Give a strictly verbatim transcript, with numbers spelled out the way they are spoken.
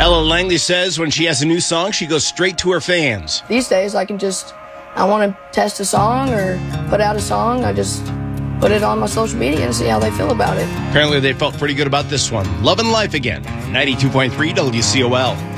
Ella Langley says when she has a new song, she goes straight to her fans. These days, I can just, I want to test a song or put out a song, I just put it on my social media and see how they feel about it. Apparently they felt pretty good about this one. Love and Life Again, ninety-two point three W C O L.